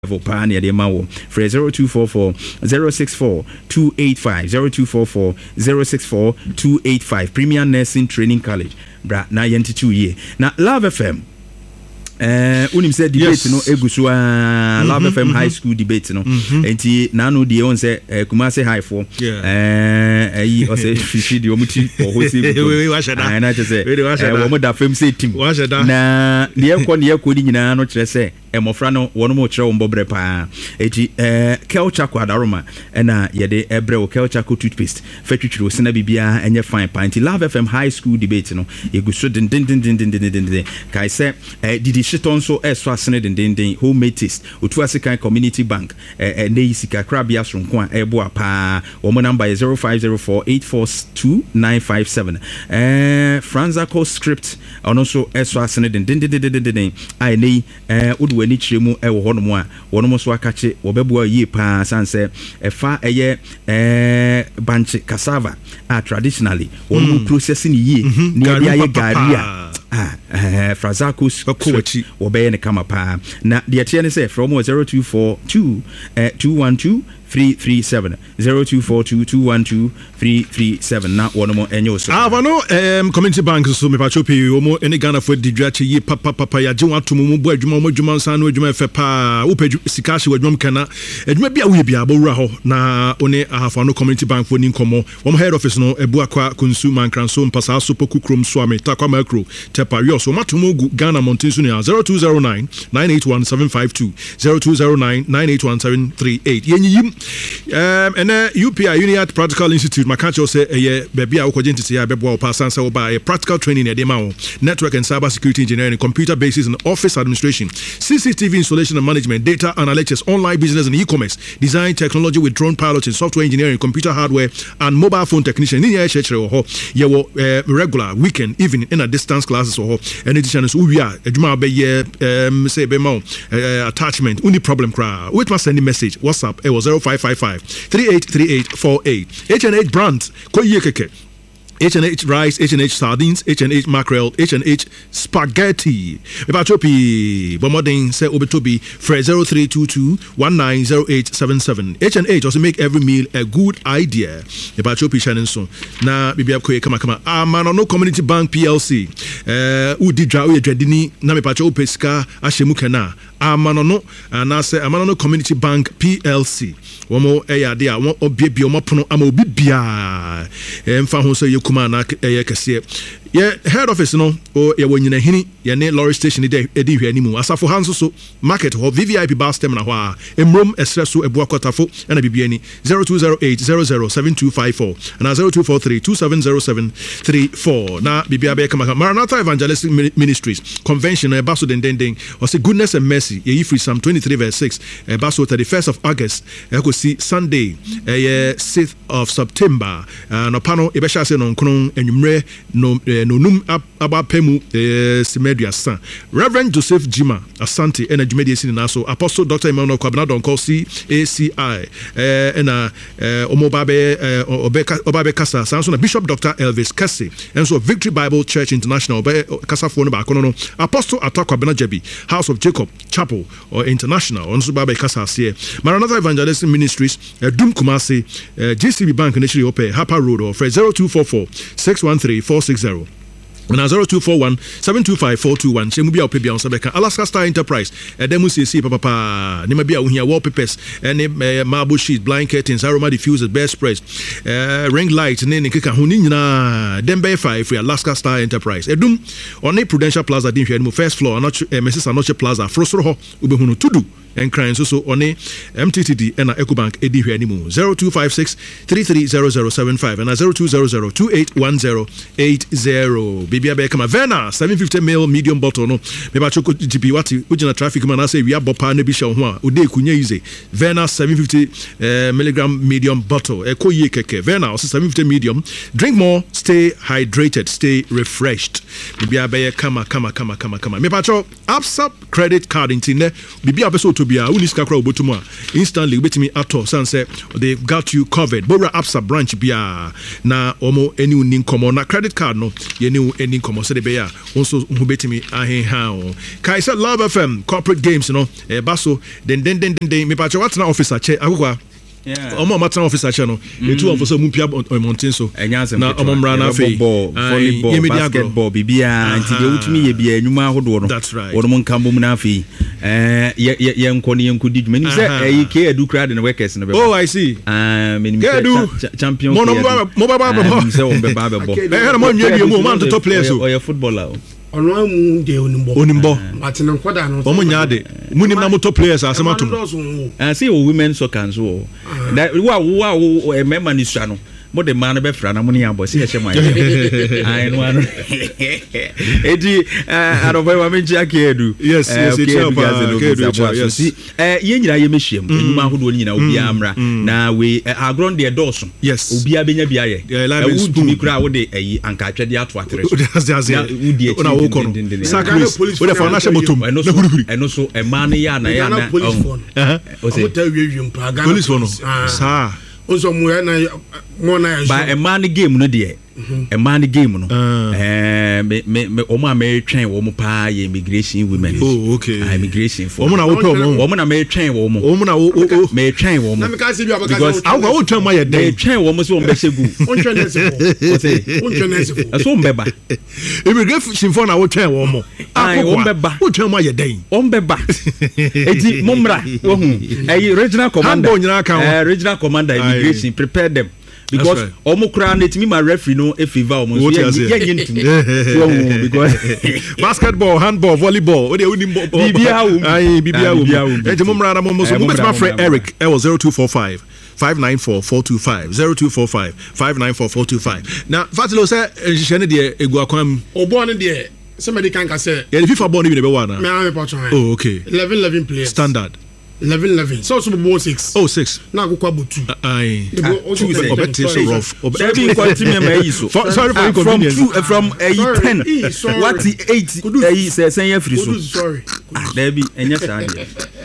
Pani de Mawo, Fre 0244 064 285 0244 064 285 Premier Nursing Training College, Bra na yenti 2 year. Now Love FM. Unim said debate no egusua Love FM high school debate no enti nanu de on say Kumasi high for ayi o say fishi de omuti o hosi we washada na say wo mo da fam say team na de ekọ ni nyina no kire say emofra no wono mo kire wo mbobre pa enti Kelcha kwadaroma na ye de ebre wo Kelcha ko toothpaste fatwitwiro sina bibia enye fine pa enti Love FM high school debate no egusu din kai say didi shiton so so asene den homemade taste otu asikan community bank ne sika krabia sonko ebo apa wo mo number 0504842957 Franzaco script ono so so asene den ai nei odu ani kiremu wo hono a wono mo so akache wo bebo yie pa sanse efa eye banche cassava traditionally wono processing yie ne ya garia Frazakus Kowachi obey kama pa na the atiane say from 0242 212 337 0242212337 na wono mo enyo so avano community bank so me pachopi omo ene Ghana for didwache yi papa ya je watomo mo bo adwuma mo adwuma nsan no adwuma fe pa wo paju sikashi wadwum kana adwuma bia wo bia bowura ho na one ahafano community bank for nin komo wo head office no ebu akwa consumer kranso mpasa so pokukrom so ame takwa macro tepa yo so matomo gu Ghana mountain so 0209 981752 0209 981738 yenyi and UPI Uniat Practical Institute Makacho say baby a ukojenti say bebo pass answer by practical training e dey ma network and cyber security engineering, computer basis and office administration, CCTV installation and management, data analytics, online business and e-commerce, design technology with drone piloting, software engineering, computer hardware and mobile phone technician in your regular weekend even in a distance classes or and edition is we are adwuma be say be ma attachment only problem cry with my sending message WhatsApp it was 0555 383848 H&H brand koye keke H&H rice, H&H sardines, H&H mackerel, H&H spaghetti. Ebachopi, Bomoding, say Obetobi, Fred 0322 190877. H&H also make every meal a good idea. Ebachopi Shannon. Na Bibiakoye Kama. Amano Community Bank PLC. Udidra Uye Dredini, Namipacho Pesca, Ashemukena. Amano, and I say Amano Community Bank PLC. Womo Eyadea, one obi omopono amobibia. Mfaho so kuma na kese ye head office no o ye wonyina hini ye ne lorry station edi hwani mu asafo hanso so market ho VVIP bus terminal ho a emrom esreso ebu akotafo na bibiani 0208007254 na 0243270734 na bibia be kama Maranatha Evangelistic Ministries convention e baso den o say goodness and mercy ye free Psalm 23 verse 6 e baso 31st of August e go see Sunday 6th of September no pano e be sha say no nkron enwumre no num abapemu Simedua San Reverend Joseph Jima Asante and Jumedi Sin naso Apostle Dr. Emmanuel Kwabena don call CACI and Omobabe Obabe Kasa Sanso Bishop Dr. Elvis Kase and so Victory Bible Church International Kasa for no Apostle Atakwabena Jebi House of Jacob Chapel or International on Subabe Kasa here Maranatha Evangelistic Ministries Dum Kumasi JCB Bank initially open Hapa Road or 0244 613 460 na 0241-725-421 chemu bia opebia on sabeka Alaska Star Enterprise edemu cc papa ne ma bia ohia wallpapers ene marble sheet blind curtains aroma diffusers bed spreads ring light ne nkeka ho ni nyina dem be 5 for Alaska Star Enterprise edum on Prudential Plaza din hwani mu first floor anoche Mrs. Anoche Plaza frosoro ho ubehunu tudu and crying so on MTTD and EcoBank edi hwani mu 0256330075 and 0200281080 bibia be kama Vena 750ml medium bottle no me ba choko GP wati ujina traffic man say we abopa na bi hwe ho a ode kunya yize Vena 750 milligram medium bottle ekoye keke Vena 750 medium drink more stay hydrated stay refreshed bibia be kama me ba cho Absa credit card intine bibia be so Tobia, Uniska Crow Botuma, instantly with me at all, Sanse, they got you covered. Bora Absa branch Bia, na Omo, any Ninkomo, na credit card, no, you knew any Ninkomo, said Bea, also who bet me, I how. Kaisa Love FM, corporate games, you know, Basso, then, me patch what's an officer, Agua. Omo matran officer channel the two of us mumpia on mountain so na omo mra na fe volleyball basketball bibia anti de utumi ye bia enuma hodo no wono mon kambo mu na fe ye nkoni yenkodi dwuma ni se ke edu crowd na workers no be oh I see champions mo baba se on be baba bo na mo nwie bi mo man to top players o ye footballer ono mu de onimbo matena nkoda no omo nyaade munim na mo top players asematum say o women soccer so that wa e member ni sua no mo de man be fra na mo ni abo se ye chema ai no ano edi aroba wa menchi akedu yes yes ye nyira ye mehiem enuma hodo nyina obi amra na we agron de doso yes obi abenya bia ye wodu mi kura wo de ayi anka atwede ato atere so wudi e na wo kono sacrifice wo de fa na hye botom eno so e man ya na o se ta wiewiem pa Ghana police no sa onso mu na mo na ba e man game no de e man game no me o ma me twen wo mo pa ye immigration women oh okay immigration for o mo na wo pe o mo na me twen wo mo o mo na wo me twen wo mo na me ka se bi abaka because awu wo twen ma ye den me twen wo mo so o be segu on twen nesefo o twen nesefo so mbeba immigration for na wo twen wo mo o mbeba wo twen ma ye den o mbeba eti momra wo hu regional commander regional commander immigration prepare them because omukra na etimi ma referee no e favor omo so ye ntimi so because basketball handball volleyball o de uni bibia enti momra na mo so mo bet my friend Eric e was 0245 594 425 0245 594 425 na fatilo say nhihye de egu akwam obo ne de somebody can say yeah the FIFA ball ni be wa na me am patron oh okay 11 players standard 11 so bo 6 oh 6 na akukwa bo 2 ai obeti so rough obeti continue me yi so sorry for inconvenience from 10 what 8 say say free so sorry there be enya sade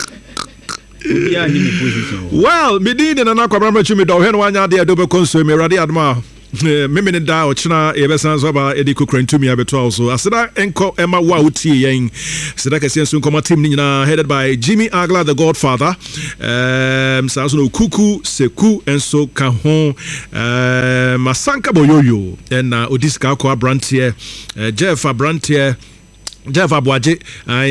obiya ni me position well me din na kwabra ma chumi do he no anya de do be konso me rade adma meme ne da ochina ebesan so ba ediko krantumi abeto also aseda enko ema wa utie yen aseda kase nso nkoma team ni nyina headed by Jimmy Agla the Godfather saso no kuku seku enso ka ho masanka boyoyo na odiska ko abrantie Jeff abrantie Jeff Abuaje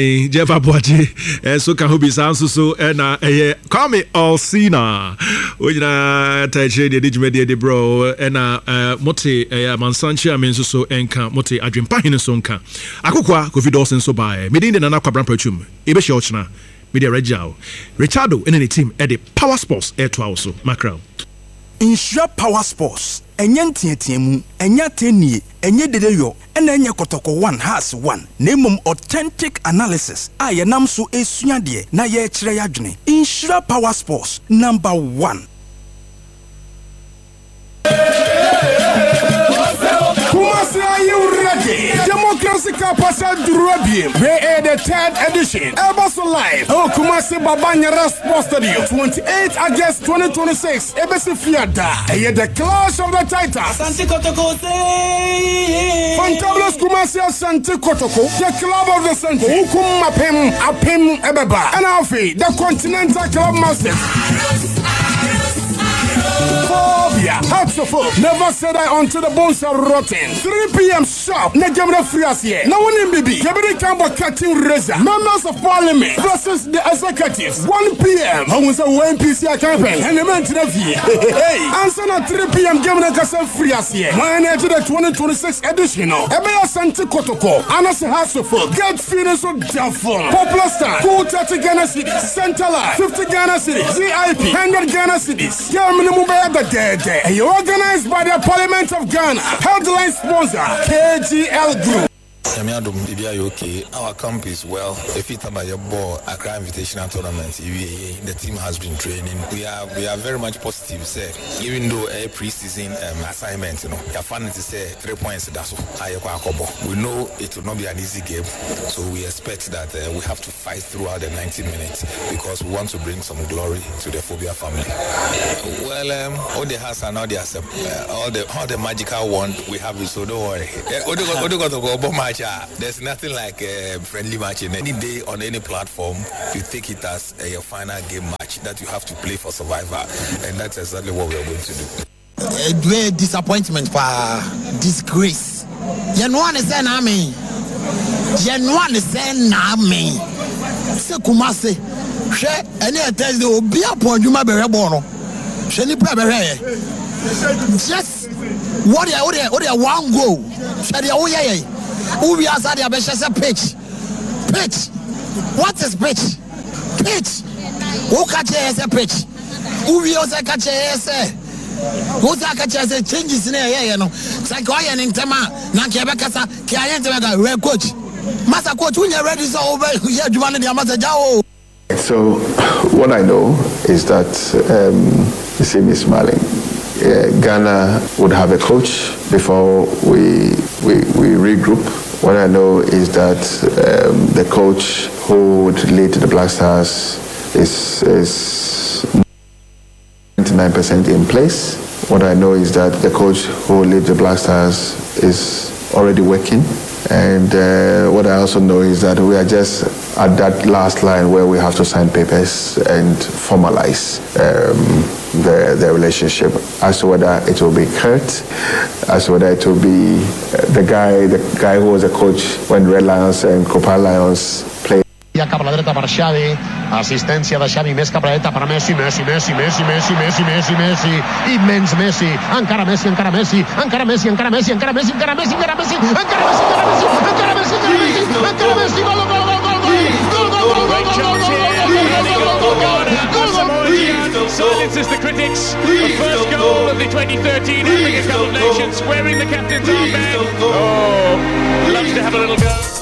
so can be so na call me Alcina ojina tache de bro na mote mansanchi amenso so enka mote adwempa hene so nka akokwa Kofi Dawson so bae medin de na kwabran pachum ebe she ochina media regiao Richardo and the team at the Power Sports air to also macro Insure Power Sports enye tietiemu enye tenie enye dedeyo ena enye kotoko 1 has 1 nemum authentic analysis ayenam so esua de na ye kire yadwene Insure Power Sports number 1 Are you ready? Democracy Kapasa Durabim. We are the 3rd edition. Ebaso Live. Oh, Kumasi Babanya Sports Stadium. 28 August 2026. Ebesi Fiada. And the Clash of the Titans. Santi Kotoko. Fantabulous Kumasi Santi Kotoko. The Club of the Century. Ukum Apim Ebeba. And Alfie, the Continental Club Masters. Phobia, Hatsophobia. Never said I until the bones are rotten. 3 p.m. sharp. Nejamra Friasie. Now one in BB. Jabari Kamba cutting razor. Members of Parliament versus the executives. 1 p.m. I was a PC campaign. And the man to the V. Hey. Answer at 3 p.m. Jamna Kasa Friasie. Mine to the 2026 edition. Ebea Santi Kotoko. Anas Hatsophobia. Get Phoenix of Jaffa. Popular Star. Cool 30 Ghana cities. Center Life. 50 Ghana cities. ZIP. 100 Ghana cities. Organized by the Parliament of Ghana. Headline sponsor KGL Group. Okay. Our camp is well. If it's about your ball, Accra Invitational Tournament, the team has been training. We are very much positive. Say, even though a pre-season assignment, you fun to say 3 points. That's we know it will not be an easy game, so we expect that we have to fight throughout the 90 minutes because we want to bring some glory to the Phobia family. Well, all the has and all the magical wand we have it, so don't worry. There's nothing like a friendly match in any day on any platform. You take it as your final game match that you have to play for survivor, and that's exactly what we are going to do. Great disappointment for disgrace. You know what I'm saying? I mean, you know what I'm saying? I mean, say Kumasi, she any test the be upon you, my baby bono. She ni prepare. Just what they one go. She they oh yeah. Who has had a pitch? Pitch. What is pitch? Pitch. Who catch a pitch? Who also catch a who's a catch a changes in a year? Psychoyan in Tema, Nakabakasa, Kian, red coach. Master coach, when you're ready, so over here, you want to Master Jao. So, what I know is that you see me smiling. Ghana would have a coach before we regroup. What I know is that the coach who would lead the Black Stars is 99% in place. What I know is that the coach who will lead the Black Stars is already working. And what I also know is that we are just at that last line where we have to sign papers and formalize the relationship as to whether it will be Kurt, as to whether it will be the guy who was a coach when Red Lions and Copa Lions played. Cap a la dreta per Xavi, assistència de Xavi, més cap a la dreta per Messi, immens Messi, encara Messi, encara Messi, silences the critics. The first goal of the 2013 Africa Cup of Nations, wearing the captain's armband. Oh, loves to have a little go.